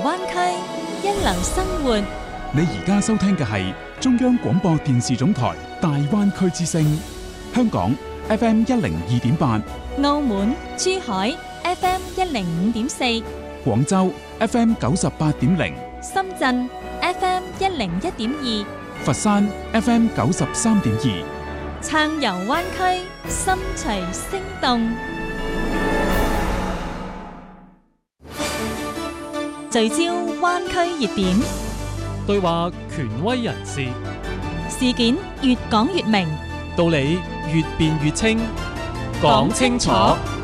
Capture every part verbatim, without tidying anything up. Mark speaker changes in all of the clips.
Speaker 1: 灣區，一流生活。
Speaker 2: 你而家收聽嘅係中央廣播電視總台大灣區之聲，香港 F M 一零二點八，
Speaker 1: 澳門、珠海 F M 一零五點四，
Speaker 2: 廣州 F M 九十八點零，
Speaker 1: 深圳 F M 一零一點二，
Speaker 2: 佛山 F M 九十三點二，
Speaker 1: 暢遊灣區，心隨聲動。聚焦灣區熱點，
Speaker 3: 對話權威人士，
Speaker 1: 事件越講越明，
Speaker 3: 道理越辯越清，講清楚，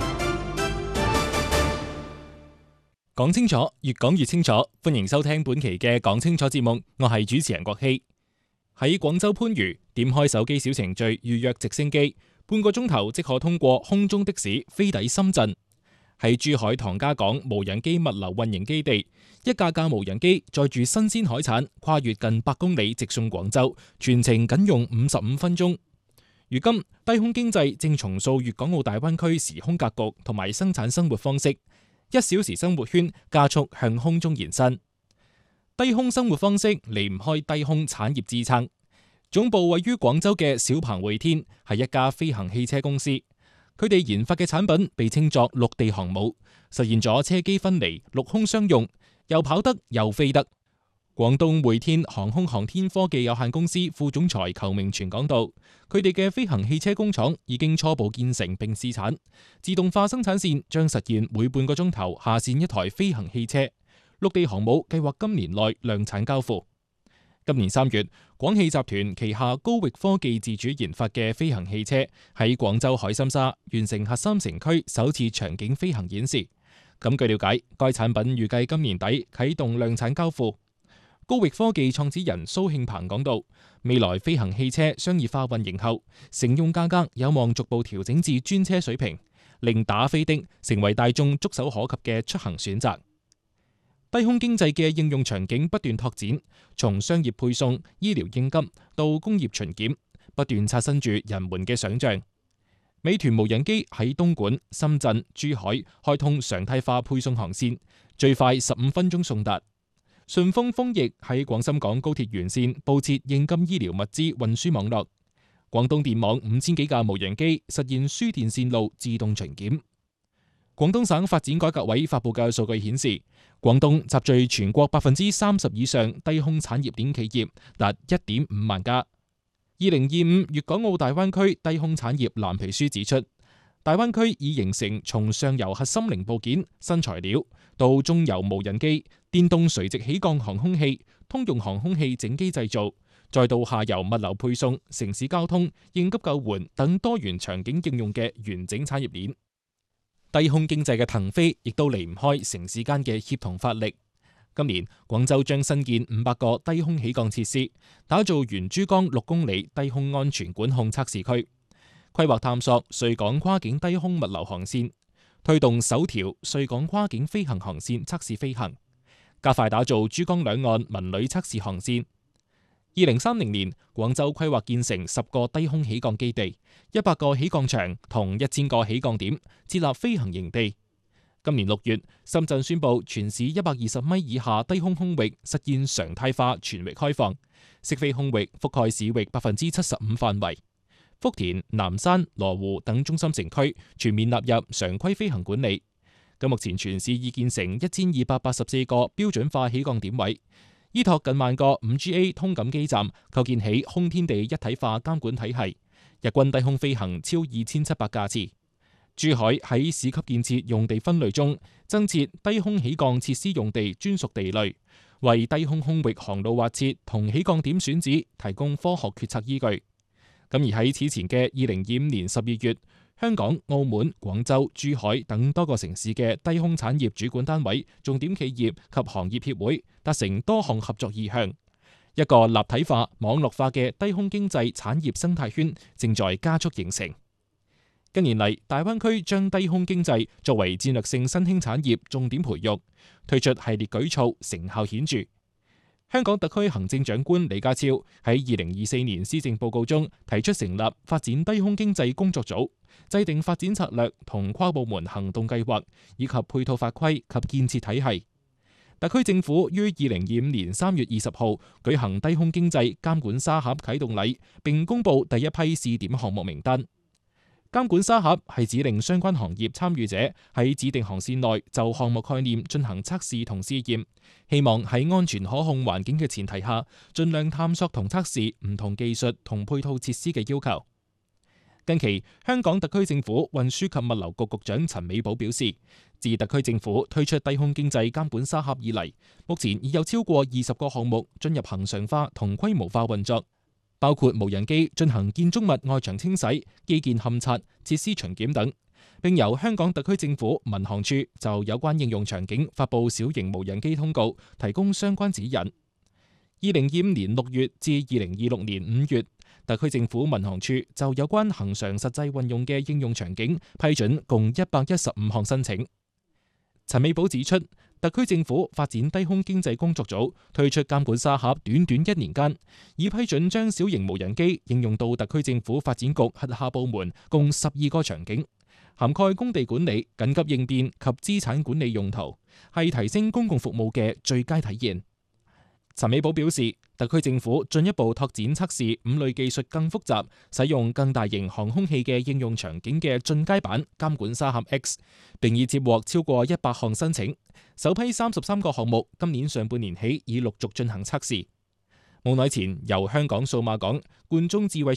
Speaker 3: 講清楚，越講越清楚。歡迎收聽本期嘅講清楚節目，我係主持人郭希。喺廣州番禺點開手機小程序預約直升機，半個鐘頭即可通過空中的士飛抵深圳。喺珠海唐家港無人機物流運營基地，一架架無人機載住新鮮海產跨越近百公里直送廣州，全程僅用五十五分鐘。如今低空經濟正重塑粵港澳大灣區時空格局同埋生產生活方式，一小時生活圈加速向空中延伸。低空生活方式離唔開低空產業支撐。總部位於廣州嘅小鵬匯天係一家飛行汽車公司。佢哋研發嘅產品被稱作陸地航母，實現咗車機分離、陸空雙用，又跑得又飛得。廣東匯天航空航天科技有限公司副總裁裘明全講到，佢哋嘅飛行汽車工廠已經初步建成並試產，自動化生產線將實現每半個鐘頭下線一台飛行汽車。陸地航母計劃今年內量產交付。今年三月，廣汽集團旗下高域科技自主研發嘅飛行汽車喺廣州海心沙完成核三城區首次場景飛行演示。咁據了解，該產品預計今年底啟動量產交付。高域科技創始人蘇慶鵬講到，未來飛行汽車商業化運營後，乘用價格有望逐步調整至專車水平，令打飛的成為大眾觸手可及嘅出行選擇。低空經濟嘅應用場景不斷拓展，從商業配送、醫療應急到工業巡檢，不斷刷新住人們嘅想象。美團無人機喺東莞、深圳、珠海開通常態化配送航線，最快十五分鐘送達。順豐豐翼喺廣深港高鐵沿線佈設應急醫療物資運輸網絡。廣東電網五千幾架無人機實現輸電線路自動巡檢。廣東省發展改革委發佈嘅數據顯示，廣東集聚全國百分之三十以上低空產業鏈企業，達一點五萬家。二零二五粵港澳大灣區低空產業藍皮書指出，大灣區已形成從上游核心零部件、新材料，到中游無人機、電動垂直起降航空器、通用航空器整機製造，再到下游物流配送、城市交通、應急救援等多元場景應用嘅完整產業鏈。低空經濟嘅騰飛亦都離唔開城市間嘅協同發力。今年廣州將新建五百個低空起降設施，打造沿珠江六公里低空安全管控測試區，規劃探索穗港跨境低空物流航線，推動首條穗港跨境飛行航線測試飛行，加快打造珠江兩岸文旅測試航線。二零三零年，廣州規劃建成十個低空起降基地、一百個起降場同一千個起降點，設立飛行營地。今年六月，深圳宣布全市一百二十米以下低空空域實現常態化全域開放，適飛空域覆蓋市域百分之七十五範圍。福田、南山、羅湖等中心城區全面納入常規飛行管理。咁目前全市已建成一千二百八十四個標準化起降點位。依託近萬個 五 G A 通感基站，構建起空天地一體化監管體系，日均低空飛行超二千七百架次。珠海喺市級建設用地分類中增設低空起降設施用地專屬地類，為低空空域航路劃設同起降點選址提供科學決策依據。咁而喺此前嘅二零二五年十二月，香港、澳門、廣州、珠海等多個城市嘅低空產業主管單位、重點企業及行業協會達成多項合作意向，一個立體化、網絡化嘅低空經濟產業生態圈正在加速形成。近年嚟，大灣區將低空經濟作為戰略性新興產業重點培育，推出系列舉措，成效顯著。香港特區行政長官李家超喺二零二四年施政報告中提出成立發展低空經濟工作組，制定發展策略同跨部門行動計劃，以及配套法規及建設體系。 特區政府於二零二五年三月二十號舉行低空經濟監管沙盒啟動禮，並公布第一批試點項目名單。監管沙盒係指令相關行業參與者喺指定航線內就項目概念進行測試同試驗，希望喺安全可控環境嘅前提下，盡量探索同測試唔同技術同配套設施嘅要求。近期，香港特區政府運輸及物流局局長陳美寶表示，自特區政府推出低空經濟監管沙盒以嚟，目前已有超過二十個項目進入恆常化同規模化運作，包括無人機進行建築物外牆清洗、基建勘察、設施巡檢等，並由香港特區政府民航處就有關應用場景發布小型無人機通告，提供相關指引。二零二五年六月至二零二六年五月，特區政府民航處就有關恆常實際運用嘅應用場景批准共一百一十五項申請。陳美寶指出，特區政府發展低空經濟工作組推出監管沙盒，短短一年間已批准將小型無人機應用到特區政府發展局轄下部門共十二個場景，涵蓋工地管理、緊急應變及資產管理用途，係提升公共服務嘅最佳體現。陳美寶表示，特區政府進一步拓展測試五類技術更複雜、使用更大型航空器嘅應用場景嘅進階版監管沙盒 X， 並已接獲超過一百項申請，首批三十三個項目今年上半年起已陸續進行測試。冇耐前，由香港數碼港、冠忠智慧